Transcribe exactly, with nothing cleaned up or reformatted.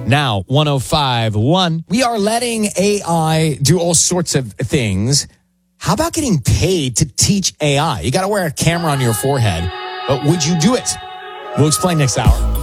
Now, one oh five point one. We are letting A I do all sorts of things. How about getting paid to teach A I? You got to wear a camera on your forehead, but would you do it? We'll explain next hour.